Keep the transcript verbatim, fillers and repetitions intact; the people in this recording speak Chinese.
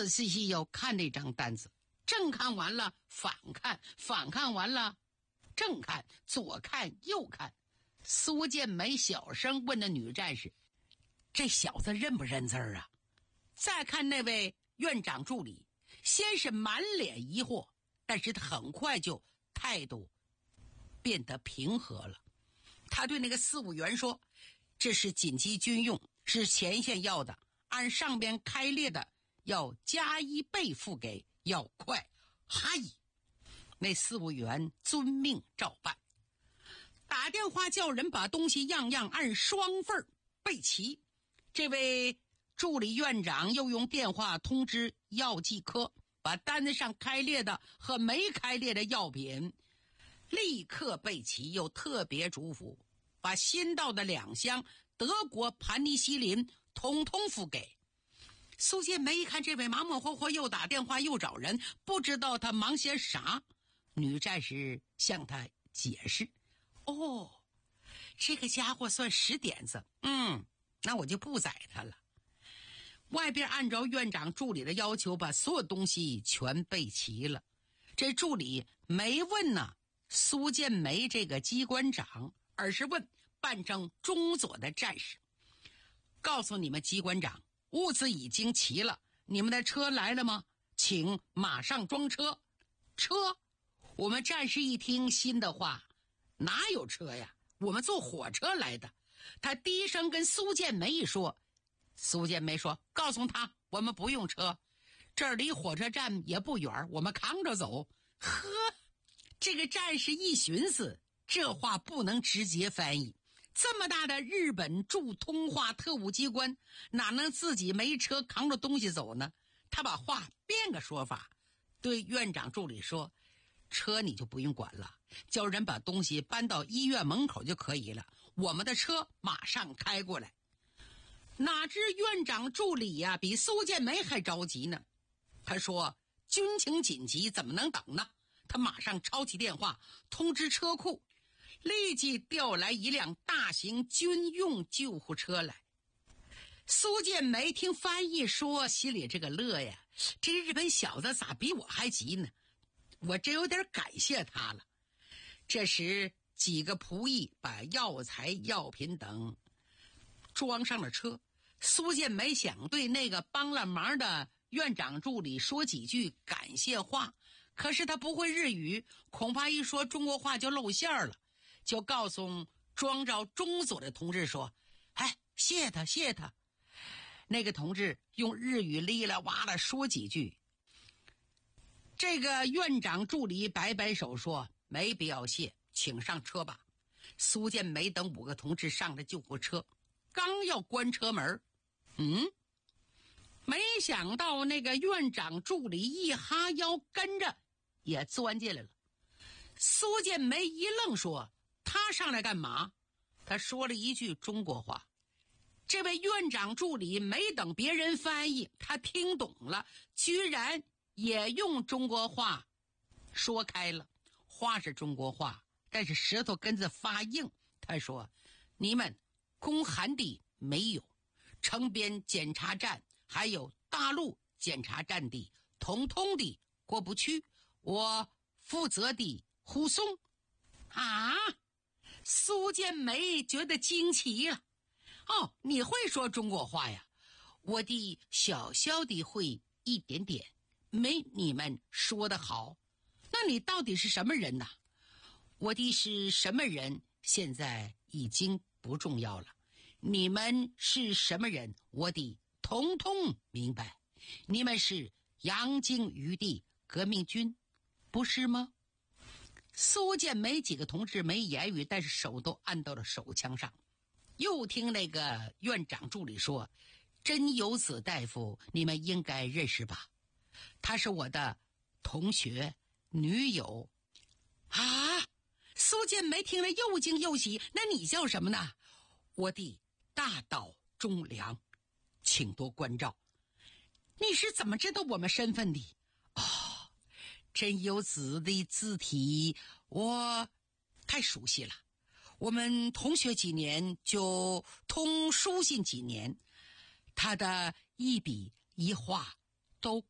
仔细细又看那张单子，正看完了反看，反看完了正看，左看右看。苏建梅小声问那女战士：这小子认不认字儿啊？再看那位院长助理，先是满脸疑惑，但是他很快就态度变得平和了。他对那个四务员说：这是紧急军用，是前线要的，按上边开列的要加一倍付给，要快。哈咦！那四务员遵命照办，打电话叫人把东西样样按双份备齐。这位助理院长又用电话通知药剂科，把单子上开列的和没开列的药品立刻备齐，又特别嘱咐把新到的两箱德国盘尼西林统统付给。苏建梅一看这位忙忙活活又打电话又找人，不知道他忙些啥。女战士向他解释：哦，这个家伙算识点子，嗯，那我就不宰他了。外边按照院长助理的要求把所有东西全备齐了。这助理没问呢苏建梅这个机关长，而是问扮成中佐的战士：告诉你们机关长，物资已经齐了，你们的车来了吗？请马上装车。车？我们战士一听新的话，哪有车呀？我们坐火车来的。他低声跟苏建梅一说，苏建梅说：告诉他我们不用车，这儿离火车站也不远，我们扛着走。呵，这个战士一寻思，这话不能直接翻译，这么大的日本驻通化特务机关，哪能自己没车扛着东西走呢？他把话变个说法，对院长助理说：车你就不用管了，叫人把东西搬到医院门口就可以了，我们的车马上开过来。哪知院长助理呀、啊，比苏建梅还着急呢。他说：军情紧急，怎么能等呢？他马上抄起电话通知车库，立即调来一辆大型军用救护车来。苏建梅听翻译说，心里这个乐呀，这日本小子咋比我还急呢？我真有点感谢他了。这时几个仆役把药材药品等装上了车。苏建梅想对那个帮了忙的院长助理说几句感谢话，可是他不会日语，恐怕一说中国话就露馅了，就告诉装着中佐的同志说：哎，谢他谢他。那个同志用日语哩啦哇啦说几句，这个院长助理摆摆手说：没必要谢，请上车吧。苏建梅等五个同志上了救护车，刚要关车门，嗯，没想到那个院长助理一哈腰跟着也钻进来了。苏建梅一愣说：他上来干嘛？他说了一句中国话。这位院长助理没等别人翻译，他听懂了，居然也用中国话说开了。话是中国话，但是舌头根子发硬。他说：你们公函地没有，城边检查站还有大陆检查站地统统地过不去，我负责的护送。啊！苏建梅觉得惊奇了。哦，你会说中国话呀？我的小小的会一点点，没你们说的好。那你到底是什么人呢？我的是什么人现在已经不重要了，你们是什么人我的统统明白。你们是洋泾余地革命军，不是吗？苏建梅几个同志没言语，但是手都按到了手枪上。又听那个院长助理说：真有子大夫你们应该认识吧，他是我的同学女友。啊！苏建梅听了又惊又喜。那你叫什么呢？我的大岛忠良，请多关照。你是怎么知道我们身份的？哦，真有子的字体我太熟悉了，我们同学几年就通书信几年，他的一笔一画都